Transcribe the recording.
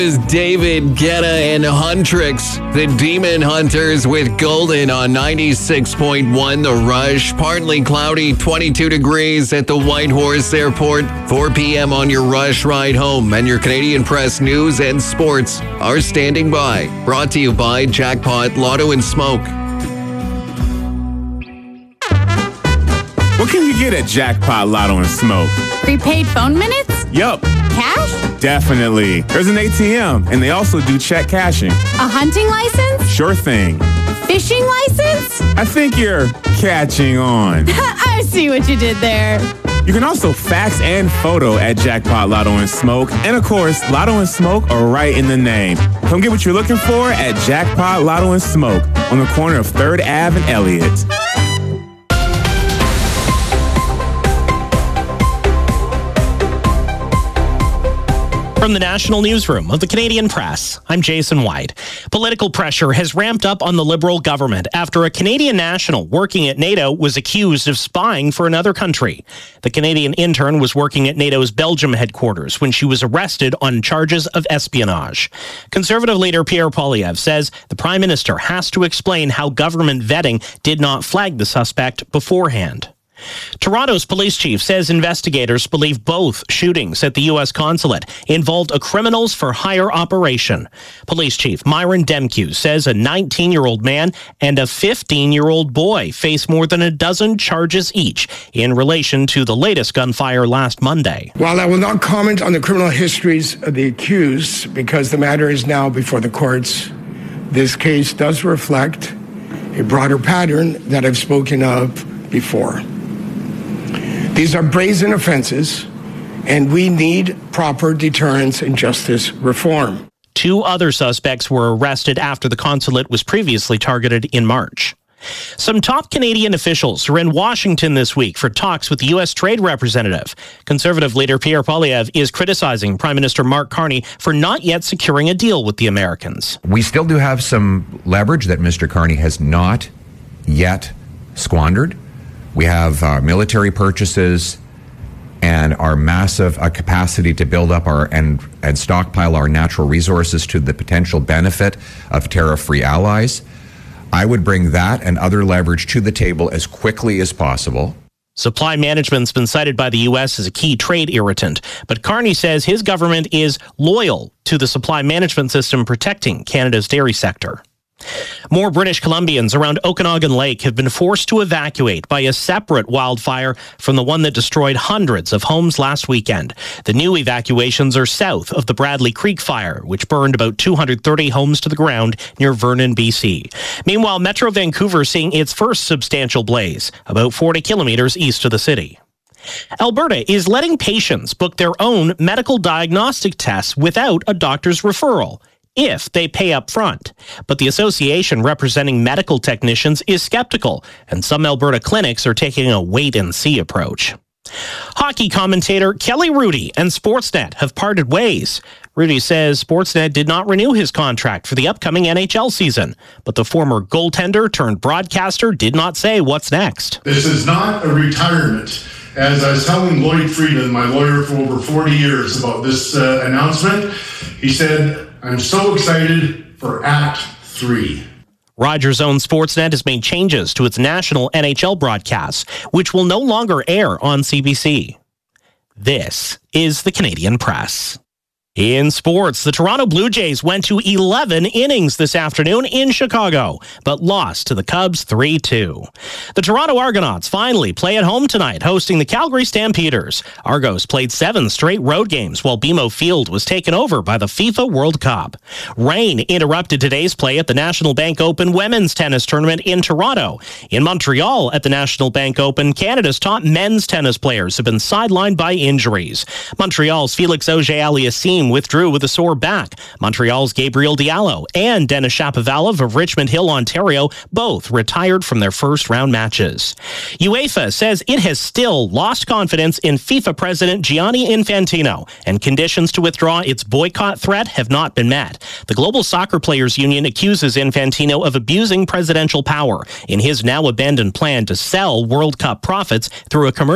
Is David Guetta and Huntrix, the Demon Hunters with Golden on 96.1 The Rush. Partly cloudy, 22 degrees at the Whitehorse Airport. 4 p.m. on your Rush ride home. And your Canadian Press news and sports are standing by. Brought to you by Jackpot, Lotto and Smoke. What can you get at Jackpot, Lotto and Smoke? Prepaid phone minutes? Yup. Cash? Definitely. There's an ATM, and they also do check cashing. A hunting license? Sure thing. Fishing license? I think you're catching on. I see what you did there. You can also fax and photo at Jackpot, Lotto and Smoke. And of course, Lotto and Smoke are right in the name. Come get what you're looking for at Jackpot, Lotto and Smoke on the corner of 3rd Ave and Elliott. From the National Newsroom of the Canadian Press, I'm Jason White. Political pressure has ramped up on the Liberal government after a Canadian national working at NATO was accused of spying for another country. The Canadian intern was working at NATO's Belgium headquarters when she was arrested on charges of espionage. Conservative leader Pierre Poilievre says the Prime Minister has to explain how government vetting did not flag the suspect beforehand. Toronto's police chief says investigators believe both shootings at the U.S. consulate involved a criminals for hire operation. Police chief Myron Demkew says a 19-year-old man and a 15-year-old boy face more than a dozen charges each in relation to the latest gunfire last Monday. While I will not comment on the criminal histories of the accused because the matter is now before the courts, this case does reflect a broader pattern that I've spoken of before. These are brazen offenses, and we need proper deterrence and justice reform. 2 other suspects were arrested after the consulate was previously targeted in March. Some top Canadian officials are in Washington this week for talks with the U.S. Trade Representative. Conservative leader Pierre Poilievre is criticizing Prime Minister Mark Carney for not yet securing a deal with the Americans. We still do have some leverage that Mr. Carney has not yet squandered. We have military purchases and our massive capacity to build up and stockpile our natural resources to the potential benefit of tariff-free allies. I would bring that and other leverage to the table as quickly as possible. Supply management's been cited by the U.S. as a key trade irritant, but Carney says his government is loyal to the supply management system protecting Canada's dairy sector. More British Columbians around Okanagan Lake have been forced to evacuate by a separate wildfire from the one that destroyed hundreds of homes last weekend. The new evacuations are south of the Bradley Creek fire, which burned about 230 homes to the ground near Vernon, BC. Meanwhile, Metro Vancouver seeing its first substantial blaze, about 40 kilometers east of the city. Alberta is letting patients book their own medical diagnostic tests without a doctor's referral, if they pay up front. But the association representing medical technicians is skeptical, and some Alberta clinics are taking a wait-and-see approach. Hockey commentator Kelly Hrudey and Sportsnet have parted ways. Hrudey says Sportsnet did not renew his contract for the upcoming NHL season, but the former goaltender turned broadcaster did not say what's next. This is not a retirement. As I was telling Lloyd Friedman, my lawyer for over 40 years, about this announcement, he said, I'm so excited for Act 3. Rogers' own Sportsnet has made changes to its national NHL broadcasts, which will no longer air on CBC. This is the Canadian Press. In sports, the Toronto Blue Jays went to 11 innings this afternoon in Chicago, but lost to the Cubs 3-2. The Toronto Argonauts finally play at home tonight, hosting the Calgary Stampeders. Argos played 7 straight road games while BMO Field was taken over by the FIFA World Cup. Rain interrupted today's play at the National Bank Open Women's Tennis Tournament in Toronto. In Montreal at the National Bank Open, Canada's top men's tennis players have been sidelined by injuries. Montreal's Felix Auger-Aliassime withdrew with a sore back. Montreal's Gabriel Diallo and Denis Shapovalov of Richmond Hill, Ontario, both retired from their first-round matches. UEFA says it has still lost confidence in FIFA President Gianni Infantino, and conditions to withdraw its boycott threat have not been met. The Global Soccer Players Union accuses Infantino of abusing presidential power in his now-abandoned plan to sell World Cup profits through a commercial